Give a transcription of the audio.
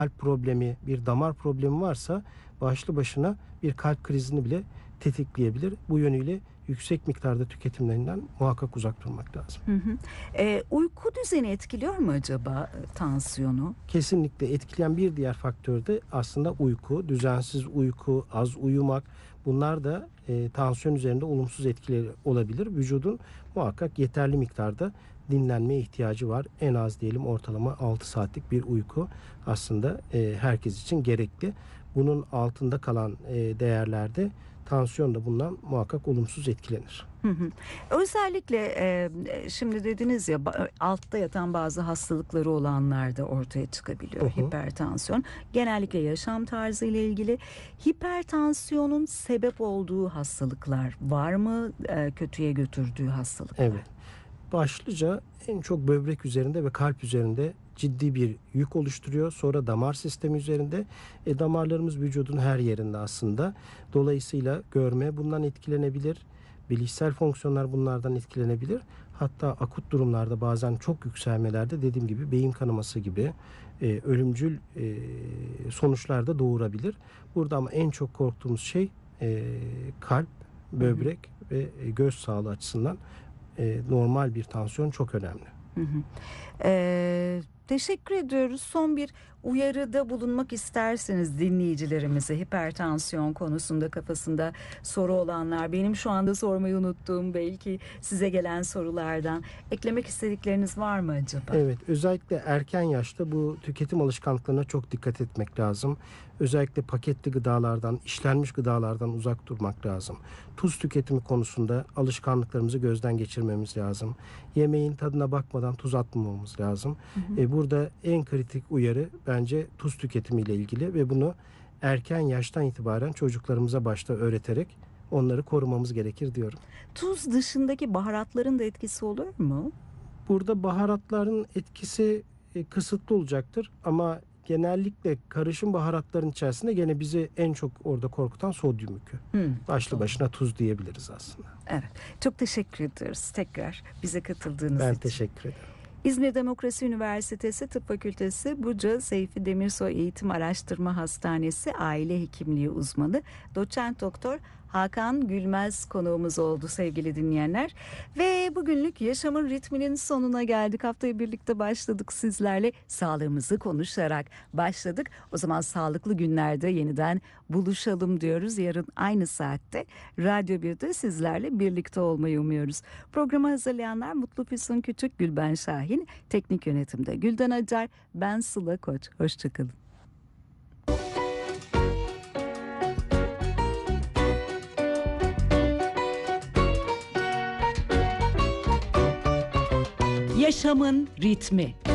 kalp problemi, bir damar problemi varsa başlı başına bir kalp krizini bile tetikleyebilir. Bu yönüyle yüksek miktarda tüketimlerinden muhakkak uzak durmak lazım. Hı hı. Uyku düzeni etkiliyor mu acaba tansiyonu? Kesinlikle etkileyen bir diğer faktör de aslında uyku, düzensiz uyku, az uyumak. Bunlar da tansiyon üzerinde olumsuz etkileri olabilir. Vücudun muhakkak yeterli miktarda dinlenmeye ihtiyacı var. En az diyelim ortalama 6 saatlik bir uyku aslında herkes için gerekli. Bunun altında kalan değerlerde tansiyon da bundan muhakkak olumsuz etkilenir. Hı hı. Özellikle şimdi dediniz ya altta yatan bazı hastalıkları olanlar da ortaya çıkabiliyor. Hı hı. Hipertansiyon genellikle yaşam tarzı ile ilgili. Hipertansiyonun sebep olduğu hastalıklar var mı? Kötüye götürdüğü hastalıklar. Evet. Başlıca en çok böbrek üzerinde ve kalp üzerinde ciddi bir yük oluşturuyor. Sonra damar sistemi üzerinde. Damarlarımız vücudun her yerinde aslında. Dolayısıyla görme bundan etkilenebilir. Bilişsel fonksiyonlar bunlardan etkilenebilir. Hatta akut durumlarda bazen çok yükselmelerde dediğim gibi beyin kanaması gibi ölümcül sonuçlar da doğurabilir. Burada ama en çok korktuğumuz şey kalp, böbrek ve göz sağlığı açısından normal bir tansiyon çok önemli. Hı hı. Teşekkür ediyoruz. Son bir uyarıda bulunmak isterseniz dinleyicilerimize hipertansiyon konusunda kafasında soru olanlar, benim şu anda sormayı unuttuğum belki size gelen sorulardan eklemek istedikleriniz var mı acaba? Evet, özellikle erken yaşta bu tüketim alışkanlıklarına çok dikkat etmek lazım. Özellikle paketli gıdalardan, işlenmiş gıdalardan uzak durmak lazım. Tuz tüketimi konusunda alışkanlıklarımızı gözden geçirmemiz lazım. Yemeğin tadına bakmadan tuz atmamamız lazım. Burada en kritik uyarı bence tuz tüketimiyle ilgili ve bunu erken yaştan itibaren çocuklarımıza başta öğreterek onları korumamız gerekir diyorum. Tuz dışındaki baharatların da etkisi olur mu? Burada baharatların etkisi kısıtlı olacaktır ama genellikle karışım baharatların içerisinde gene bizi en çok orada korkutan sodyum yükü. Başlı başına tuz diyebiliriz aslında. Evet. Çok teşekkür ediyoruz tekrar bize katıldığınız Ben için. teşekkür ederim. İzmir Demokrasi Üniversitesi Tıp Fakültesi Buca Seyfi Demirsoy Eğitim Araştırma Hastanesi Aile Hekimliği uzmanı Doçent Doktor Hakan Gülmez konuğumuz oldu sevgili dinleyenler. Ve bugünlük Yaşamın Ritminin sonuna geldik. Haftaya birlikte başladık sizlerle. Sağlığımızı konuşarak başladık. O zaman sağlıklı günlerde yeniden buluşalım diyoruz. Yarın aynı saatte Radyo 1'de sizlerle birlikte olmayı umuyoruz. Programı hazırlayanlar Mutlu Füsun Küçük, Gülben Şahin, teknik yönetimde Gülden Acar, ben Sıla Koç. Hoşçakalın. Yaşamın ritmi.